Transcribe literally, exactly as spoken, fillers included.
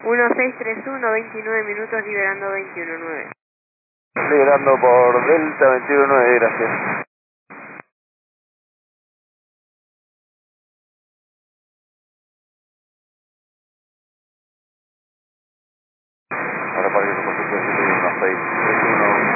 uno seis tres uno, veintinueve minutos, liberando veintiuno nueve. Liberando por Delta veintiuno nueve, gracias. Ahora para que se consulte uno seis tres uno.